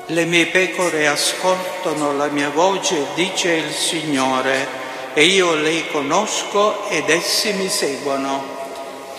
Le mie pecore ascoltano la mia voce, dice il Signore, e io le conosco ed essi mi seguono.